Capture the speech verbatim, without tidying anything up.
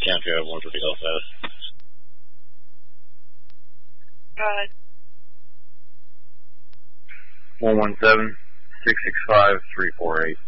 Camp one fifty Golf S. Got it. one one seven, six six five, three four eight.